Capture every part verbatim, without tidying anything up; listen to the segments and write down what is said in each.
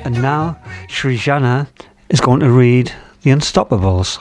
And now Srijana is going to read The Unstoppables.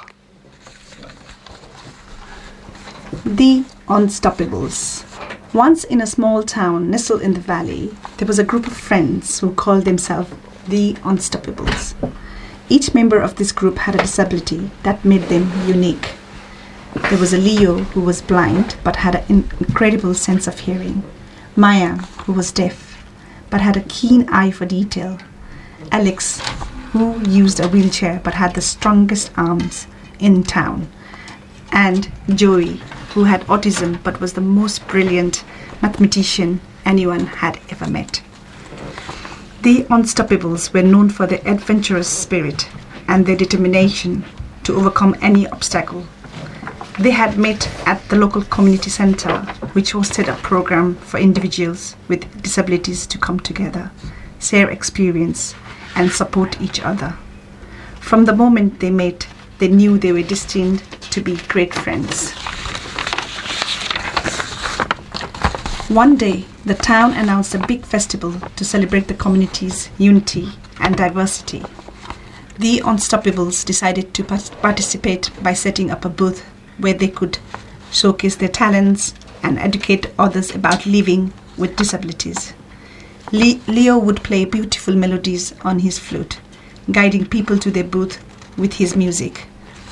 The Unstoppables. Once in a small town nestled in the valley, there was a group of friends who called themselves The Unstoppables. Each member of this group had a disability that made them unique. There was a Leo who was blind but had an incredible sense of hearing. Maya, who was deaf but had a keen eye for detail. Alex, who used a wheelchair but had the strongest arms in town. And Joey, who had autism but was the most brilliant mathematician anyone had ever met. The Unstoppables were known for their adventurous spirit and their determination to overcome any obstacle. They had met at the local community center, which hosted a program for individuals with disabilities to come together, share experience, and support each other. From the moment they met, they knew they were destined to be great friends. One day, the town announced a big festival to celebrate the community's unity and diversity. The Unstoppables decided to participate by setting up a booth where they could showcase their talents and educate others about living with disabilities. Le- Leo would play beautiful melodies on his flute, guiding people to their booth with his music.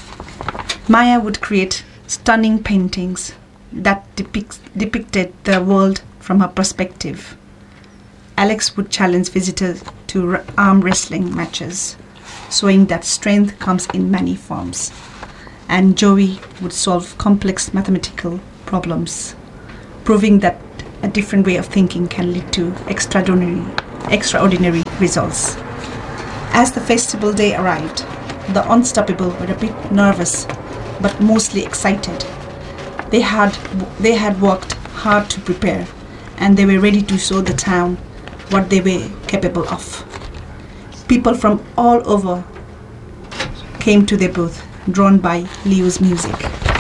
Maya would create stunning paintings that depicts, depicted the world from her perspective. Alex would challenge visitors to arm wrestling matches, showing that strength comes in many forms. And Joey would solve complex mathematical problems, proving that a different way of thinking can lead to extraordinary, extraordinary results. As the festival day arrived, the Unstoppable were a bit nervous, but mostly excited. They had they had worked hard to prepare, and they were ready to show the town what they were capable of. People from all over came to their booth, drawn by Leo's music,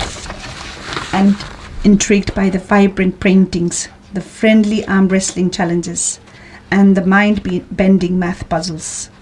and intrigued by the vibrant paintings, the friendly arm wrestling challenges, and the mind-bending math puzzles.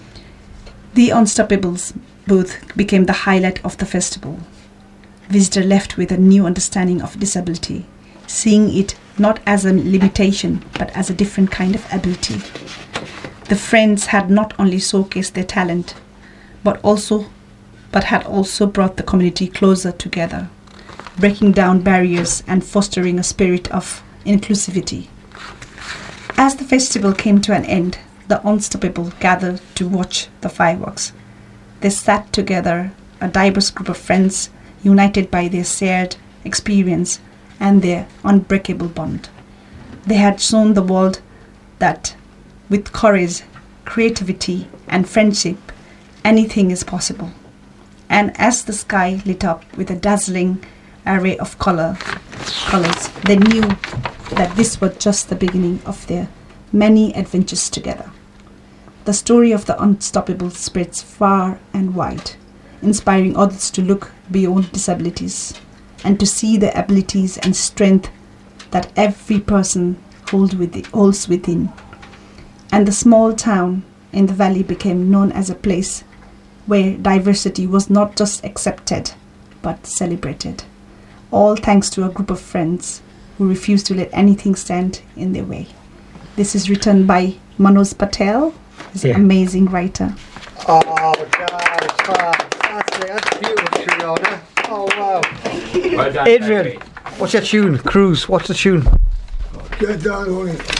The Unstoppables booth became the highlight of the festival. Visitors left with a new understanding of disability, seeing it not as a limitation but as a different kind of ability. The friends had not only showcased their talent, but also but had also brought the community closer together, breaking down barriers and fostering a spirit of inclusivity. As the festival came to an end, the Unstoppable gathered to watch the fireworks. They sat together, a diverse group of friends, united by their shared experience and their unbreakable bond. They had shown the world that with courage, creativity, and friendship, anything is possible. And as the sky lit up with a dazzling array of color, colors, they knew that this was just the beginning of their many adventures together. The story of the Unstoppable spreads far and wide, inspiring others to look beyond disabilities and to see the abilities and strength that every person hold with it, holds within. And the small town in the valley became known as a place where diversity was not just accepted but celebrated, all thanks to a group of friends who refused to let anything stand in their way. This is written by Manoj Patel, he's yeah. an amazing writer. Oh, that's fantastic. That's beautiful, Srijana. Oh, wow. Well done, Adrian, baby. What's your tune? Cruise, what's the tune? Get down on it.